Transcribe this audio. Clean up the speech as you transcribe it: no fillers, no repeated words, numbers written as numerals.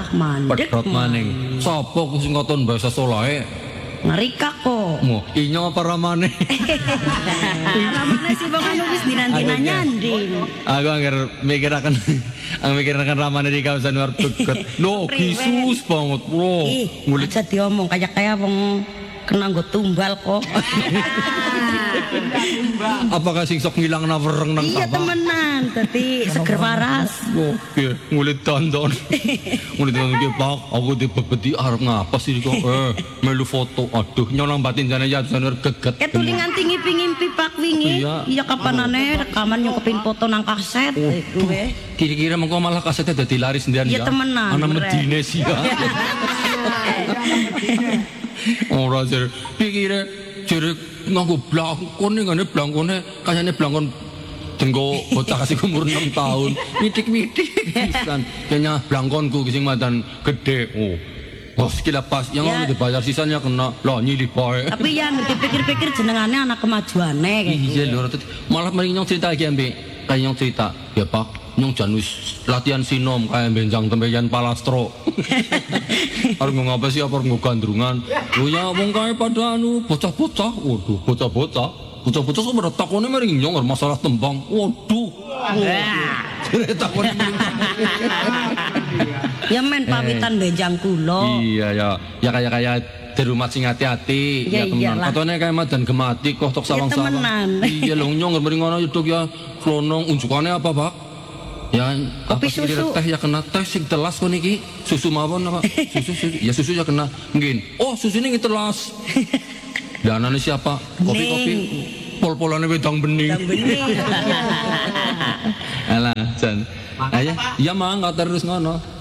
mandek. Pedhot maning. Sapa ku sing katon bahasa solahe? Ngerika kok. Mo, inyo apa ramane? Ramane sih bang wis dinanti nyanding. Aku anggar mikiraken ramane di kawasan luar deket. Loh, kisus banget, bro. Ngulit aja diomong kayak wong kena nggo tumbal kok. Apakah sing sok ngilang nawereng nang Iya temenan, dadi seger waras. Oke, ngulit tonton. Ngulit tonton ki Pak, aku dibebeti arep ngapa sih kok melu foto. Aduh, nyolong batin jane ya jane geget. Ketuli nganti ngimpi-ngimpi Pak wingi. Iya kapanane rekaman nyukepin foto nang kaset kuwe. Kira-kira mengko malah kasetnya dadi laris sendirian ya. Iya temenan. Ana medine sih ya. Ora jare pikire jare nganggo blangkon ngene blangkone kayane blangkon denggo bocah kasih umur 6 tahun mitik-mitik pisan kayaknya blangkonku sing madan gede bos kira pas yang ya. Dibayar sisanya kena lah nyilih bae tapi yang dipikir-pikir jenengane anak kemajuane kayak iya lho malah mari nyong cerita iki ambek kayak nyong cerita ya Pak nyong janus latihan sinom kayak benjang tembeyan palastro harus ngapa sih apa ngugandrungan oh ya wong kae pada anu bocah-bocah waduh bocah-bocah kok pada takone mari nyong masalah tembang waduh takone ya men pawitan benjang kula iya ya kayak di rumah sing hati-hati ya teman katanya kayak madan gemati kok tok sawang-sawang iya lho nyong mari ngono yuduk ya klonong unjukannya apa Pak ya kopi susu teh ya kena teh sing telas kon iki susu mawon apa susu ya susu ya kena mungkin oh susu ini telas danane siapa kopi pol-polane wedang bening alah jan ayo ya mangga terus ngono